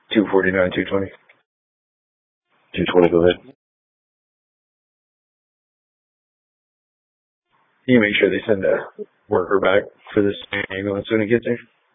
249, 220. 220, go ahead. Can you make sure they send a worker back for this ambulance when it gets there?